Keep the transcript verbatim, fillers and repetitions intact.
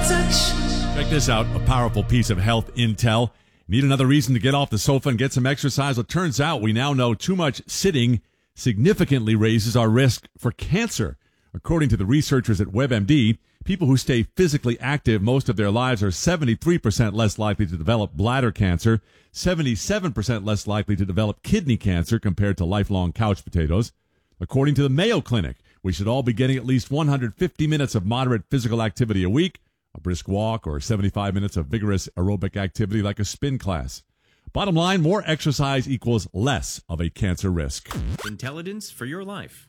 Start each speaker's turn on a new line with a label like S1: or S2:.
S1: touch.
S2: Check this out, a powerful piece of health intel. Need another reason to get off the sofa and get some exercise? Well, it turns out we now know too much sitting significantly raises our risk for cancer. According to the researchers at WebMD, people who stay physically active most of their lives are seventy-three percent less likely to develop bladder cancer, seventy-seven percent less likely to develop kidney cancer compared to lifelong couch potatoes. According to the Mayo Clinic, we should all be getting at least one hundred fifty minutes of moderate physical activity a week, a brisk walk, or seventy-five minutes of vigorous aerobic activity like a spin class. Bottom line, more exercise equals less of a cancer risk.
S3: Intelligence for your life.